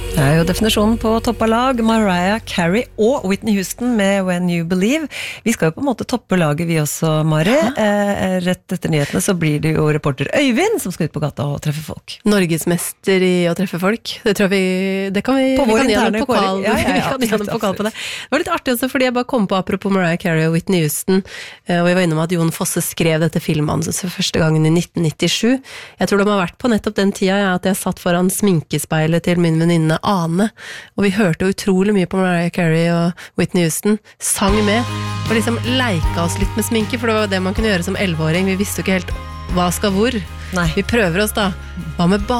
Det jo definisjonen på toppalag, Mariah Carey og Whitney Houston med When You Believe. Vi skal jo på en måte toppe laget vi også, Mari. Rett etter nyhetene så blir det jo reporter Øyvind som skal ut på gata og treffe folk. Norgesmester i å treffe folk. Det tror jeg det kan vi på vår interne pokal. Vi kan gi en pokal på det. Det var litt artig også, fordi jeg bare kom på apropos Mariah Carey og Whitney Houston, og jeg var innom at Jon Fosse skrev dette filmmanuset for første gangen i 1997. Jeg tror de har vært på nettopp den tida at jeg satt foran sminkespeilet til min venninne Ane, og vi hørte utrolig mye på Mariah Carey og Whitney Houston, sang med, og liksom leika oss litt med sminke, for det var det man kunne gjøre som 11-åring. Vi visste jo ikke helt hva skal hvor. Nei. Vi prøver oss da. Hva med